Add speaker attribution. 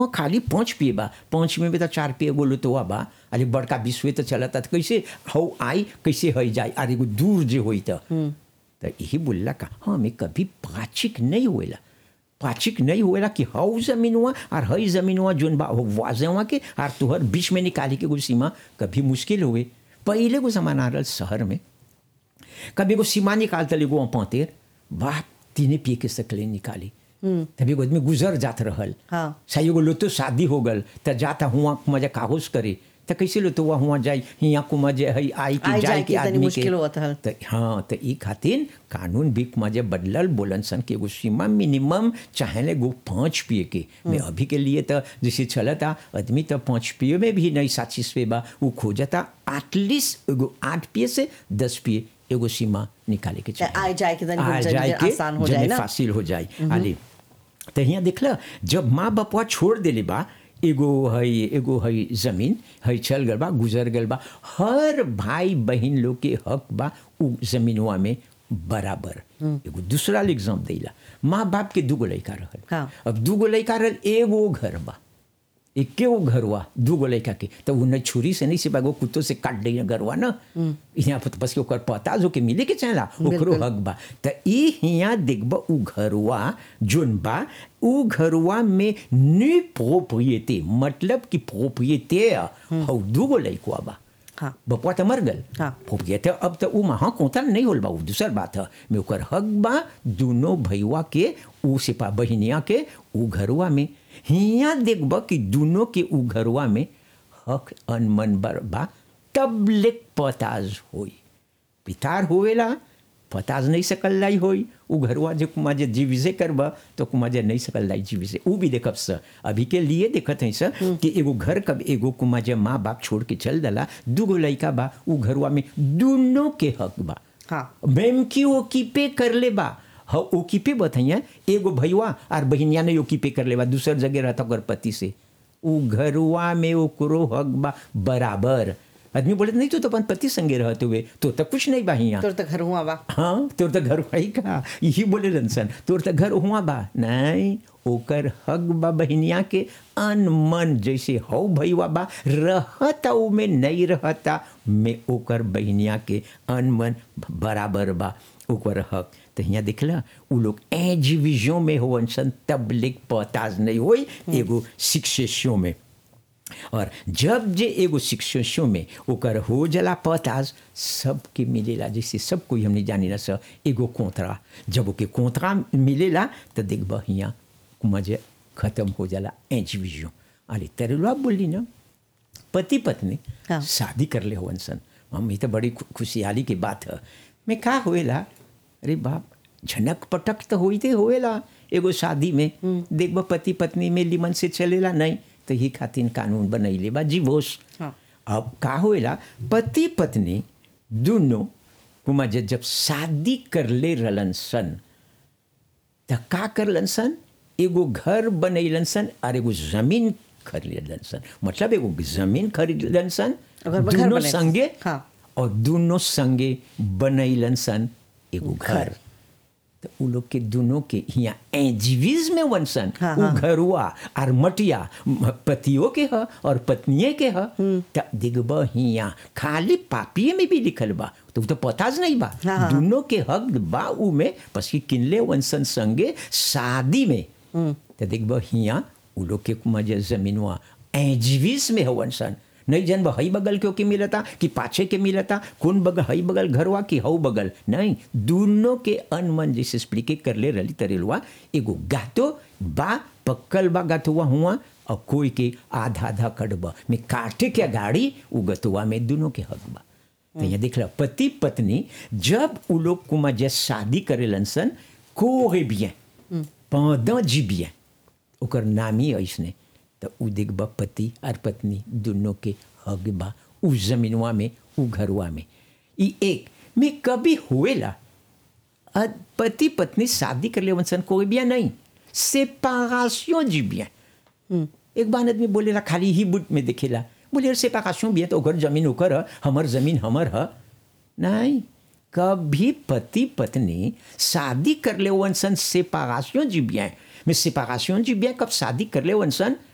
Speaker 1: खाली 5 पिए बा 5 में भी तो 4 पिए गो लुतवा बा अरे बड़का विश्व तो चलता तो कैसे हौ आई कैसे हई जाए अरे एगो दूर जे होई तो यही बोलला का हमें कभी पाचिक नहीं हुएला पाचिक नहीं हुएला कि हौ जमीनवा और हई जमीनवा जोन बा वाजवा के और तुहर बीच में निकाली के कोई सीमा कभी मुश्किल हुए पहले को जमाना रहल शहर में कभी को सीमा निकालते ले गो पातेर बाप तीने पिए के सकले निकाली तभी आदमी गुजर जात रहल
Speaker 2: हाँ।
Speaker 1: सही एगो लो तो शादी हो गल त जाता हुआ मजा काहोस करे त कैसे लो तो हुआ जाई हिया को मजे हई आई के जाए के
Speaker 2: तनी
Speaker 1: आदमी के
Speaker 2: मुश्किल होत हल।
Speaker 1: त हाँ त ई खातिर कानून भी मजे बदलल बोलन सन के एगो सीमा मिनिमम चाहे गो 5 पिए के मैं अभी के लिए तो जैसे चलता आदमी तो 5 पिए में भी नहीं साचिस्फे बा वो खोजता एटलीस्ट एगो 8 पिए से 10 पिए एगो सीमा निकाले के चाहिए
Speaker 2: आए जाए के तनी
Speaker 1: आ
Speaker 2: जल्दी
Speaker 1: जाए के
Speaker 2: आसान हो
Speaker 1: जने
Speaker 2: जाए ना।
Speaker 1: फासिल हो जाए आले तो यहाँ देखला जब माँ बापवा छोड़ देले बा एगो हई जमीन हई चल गल बा गुजर गल बा हर भाई बहन लोग के हक बा उ जमीनवा में बराबर एगो दूसरा एग्जाम देला माँ बाप के दूगो लड़का रहल
Speaker 2: हाँ।
Speaker 1: अब दूगो लड़का रहल एगो घर बा एके वो घरवा दूगो लड़का के तो वो न छुरी से नहीं सिर्फ एगो कुत्तो से काट दे घरवा न यहाँ पर बस ओकर पता जो के मिले के चाहला ओकरो हक बा त ई हिया देखब उ घरवा जोन बा उ घरवा में नी प्रोप्रियते मतलब कि प्रोप्रियते हौ दूगो लड़कवा बा
Speaker 2: हाँ।
Speaker 1: बपुआ तो मर गल
Speaker 2: हाँ।
Speaker 1: प्रोप्रियते अब तो उ महा कोता नहीं होल बा उ दूसर बात है में ओकर हक बा दोनों भैया के उ सिपा बहिनिया के उ घरवा में हिया देखब कि दोनों के उ घरवा में हक अनमन बा तब लेक पताज होई पितार होवेला पताज नहीं सकल लाई होई उ घरवा जो कुमा जे जीविसे करबा तो कुमा जे नहीं सकल लाई जीविसे उ भी देखब स अभी के लिए देखत है स कि एगो घर कब एगो कुमा जे माँ बाप छोड़ के चल दला दूगो लड़का बा उ घरवा में दोनों के हक बा
Speaker 2: हाँ।
Speaker 1: बेम की ओकीपे कर ले बा हाँ ओकीपे बतैया एगो भैया और बहिनिया ने ओकीपे कर ले बा दूसर जगह रहता ओकर पति से उ घरवा में ओकरो हक बा बराबर आदमी बोले नहीं तो अपन पति संगे रहते हुए तो कुछ नहीं बा हियां
Speaker 2: तोर तो घर हुआ बा
Speaker 1: हाँ तोर तो घर हुआ का यही बोले रंसन तोर तो घर हुआ बा नहीं ओकर हक बा बहिनिया के अनमन जैसे हौ भैया बा रहता उ में नहीं रहता में ओकर बहिनिया के अनमन बराबर बा ओकर हक तो यहाँ देखला उ लोग एजीविजों में होवन सन तबलिक पताज नहीं होई एगो शिक्षेशों में और जब जे एगो शिक्षों में ओकर हो जला पताज सबके मिलेला जैसे सब कोई हमने जानी ना स एगो कोंतरा जब ओके कोंतरा मिलेला तो देखब हियाँ मजे खत्म हो जाला एजीविजों अरे तेरेलुआ बोली ना पति पत्नी
Speaker 2: हाँ।
Speaker 1: शादी कर ले होवन सन मम्मी तो बड़ी खुशहाली की बात है मैं का होएला अरे बाप झनक पटक तो होते होएला एगो शादी में देखब पति पत्नी में लिमन से चलेला नहीं तो ही खातिर कानून बनैले बा जीवोस
Speaker 2: हाँ।
Speaker 1: अब का होएला पति पत्नी दोनों कुमा जब शादी कर ले रहलन सन तो का करलन सन एगो घर बनैलन सन और एगो जमीन खरीदलन सन मतलब एगो जमीन खरीदलन सन
Speaker 2: घर
Speaker 1: दोनों
Speaker 2: बनैलन।
Speaker 1: संगे
Speaker 2: हाँ।
Speaker 1: और दोनों संगे बनैलन सन एगो घर तो उ लोग के दोनों के हियाँ एजीविज में वंसन
Speaker 2: हाँ,
Speaker 1: उ
Speaker 2: हाँ।
Speaker 1: घरुआ और मटिया पतियों के ह और पत्निये के ह त दिगब हियाँ खाली पापिये में भी लिखल बा तो पताज नहीं बा
Speaker 2: हाँ, हाँ।
Speaker 1: दोनों के हक बा उ में पसी किनले वंसन संगे शादी में तो दिगब हियाँ उ लोग के मजे जमीनवा एजीविज में हो वंसन नहीं जन हई बगल के ओके मिलता कि पाछे के मिलता कौन बगल हई बगल घरवा कि हऊ बगल नहीं दोनों के अनमन जैसे स्प्लिके कर ले रही तरेलुआ एगो गातो बा पक्कल बा गतुआ हुआ और कोई के आधा आधा कटबा में काटे के गाड़ी उ गतुआ में दोनों के हक बा तो यहाँ देख ला पति पत्नी जब उ लोग कुमा जे शादी करेलन सन कोहे बिया पौधा जी बिया ओकर नामी ऐसने तो उ देखब पति और पत्नी दोनों के हक बा उ जमीनवा में उ घरवा में ई एक में कभी हुएला पति पत्नी शादी कर ले वंसन कोई बिया नहीं सेपारेशन जी बिया एक बार आदमी बोलेला खाली ही बुट में देखेला बोले सेपारेशन बिया तो ओकर जमीन ओकर ह हमर जमीन हमर ह नहीं कभी पति पत्नी शादी कर ले वंसन सेपारेशन जी बिया में सेपारेशन जी बिया कब शादी कर ले वंसन